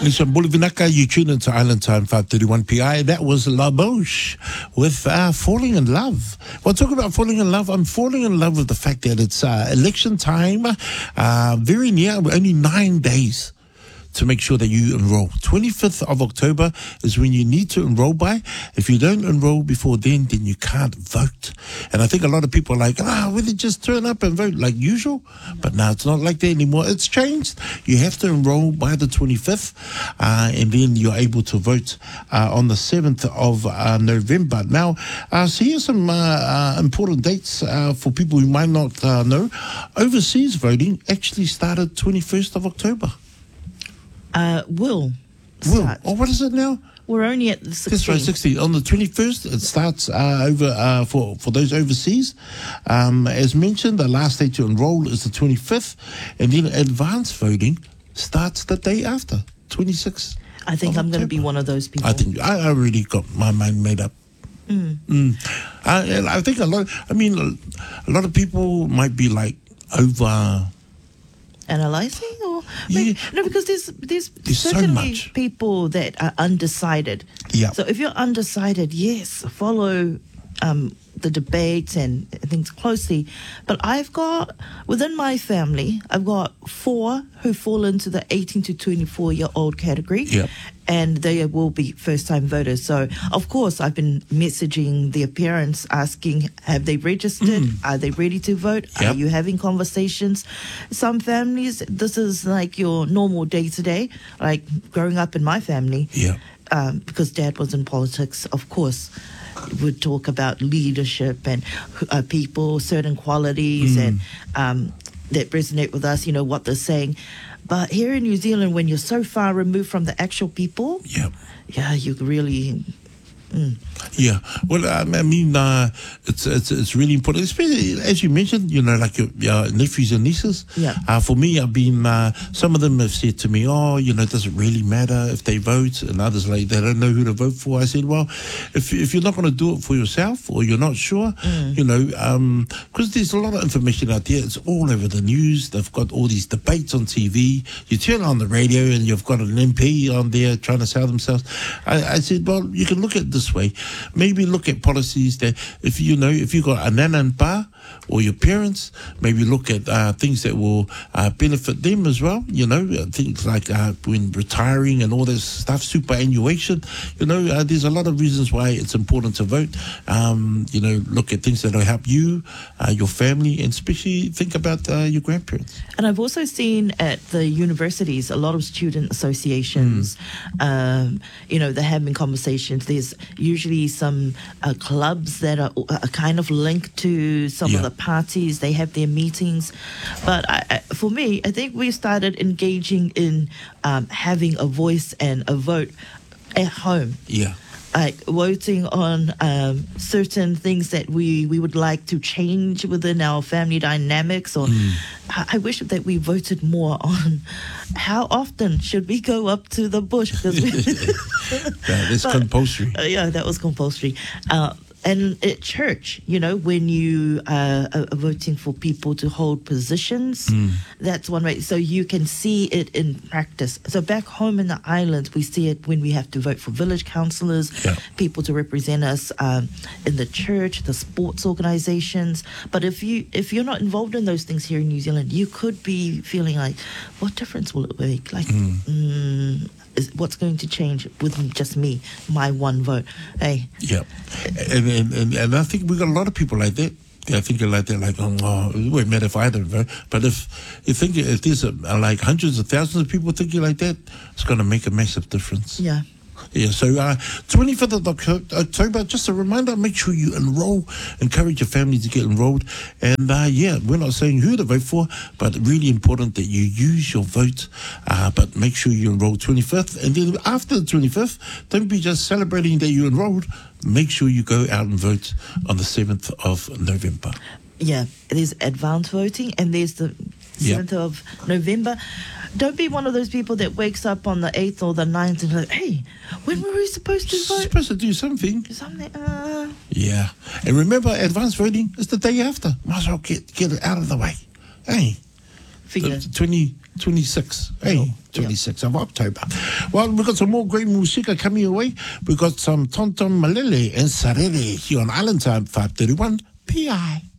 Listen, Bolivinaka, you tune into Island Time 5:31 PI. That was La Bouche with Falling in Love. Well, talk about falling in love. I'm falling in love with the fact that it's election time, very near, only 9 days to make sure that you enroll. 25th of October is when you need to enroll by. If you don't enroll before then you can't vote. And I think a lot of people are like, will they just turn up and vote like usual? But no, it's not like that anymore. It's changed. You have to enroll by the 25th, and then you're able to vote on the 7th of November. Now, so here's some important dates for people who might not know. Overseas voting actually started 21st of October. Will start. Oh, what is it now? We're only at the 16th. That's right, 16th. On the 21st, it starts over for those overseas. As mentioned, the last day to enroll is the 25th, and then advanced voting starts the day after, 26th. I think I'm going to be one of those people. I think I already got my mind made up. I think a lot of people might be like over analyzing, or yeah. because there's so certainly much people that are undecided. Yeah. So if you're undecided, yes, follow the debates and things closely. But I've got, within my family, I've got 4 who fall into the 18 to 24-year-old category. Yep. And they will be first-time voters. So, of course, I've been messaging their parents, asking, have they registered? Are they ready to vote? Yep. Are you having conversations? Some families, this is like your normal day-to-day, like growing up in my family. Yeah. Because Dad was in politics, of course, would talk about leadership and people, certain qualities and that resonate with us, what they're saying. But here in New Zealand, when you're so far removed from the actual people, yeah, you really... Yeah, well, it's really important, especially as you mentioned, like your nephews and nieces. Yeah. For me, I've been, some of them have said to me, does it really matter if they vote? And others they don't know who to vote for. I said, well, if you're not going to do it for yourself or you're not sure, because there's a lot of information out there. It's all over the news. They've got all these debates on TV. You turn on the radio and you've got an MP on there trying to sell themselves. I said, well, you can look at this way. Maybe look at policies that if you got a nana and pa or your parents, maybe look at things that will benefit them as well. Things like when retiring and all this stuff, superannuation. There's a lot of reasons why it's important to vote. Look at things that will help you, your family, and especially think about your grandparents. And I've also seen at the universities a lot of student associations. They're having conversations. There's usually some clubs that are kind of linked to some of the parties. They have their meetings. But for me, I think we started engaging in having a voice and a vote at home. Yeah. Like voting on certain things that we would like to change within our family dynamics. Or I wish that we voted more on how often should we go up to the bush. That's compulsory. Yeah, that was compulsory. And at church, when you are voting for people to hold positions, that's one way. So you can see it in practice. So back home in the islands, we see it when we have to vote for village councillors, people to represent us in the church, the sports organisations. But if you're not involved in those things here in New Zealand, you could be feeling like, what difference will it make? Like, what's going to change with just me, my one vote? Hey. Yeah. And I think we got a lot of people like that. They're thinking like that, like, it won't matter if I don't vote. But if there's like hundreds of thousands of people thinking like that, it's going to make a massive difference. Yeah. Yeah, so 25th of October, just a reminder, make sure you enroll, encourage your family to get enrolled. And we're not saying who to vote for, but really important that you use your vote, but make sure you enroll 25th. And then after the 25th, don't be just celebrating that you enrolled. Make sure you go out and vote on the 7th of November. Yeah, there's advanced voting and there's the 7th of November. Don't be one of those people that wakes up on the 8th or the 9th and like, hey, when were we supposed to vote? Supposed to do something. Yeah. And remember, advanced voting is the day after. Might as well get it out of the way. Hey. Figure. 26. Hey, 26 of October. Well, we've got some more great musika coming your way. We've got some Tonton Malele and Sarere here on Island Time 531 PI.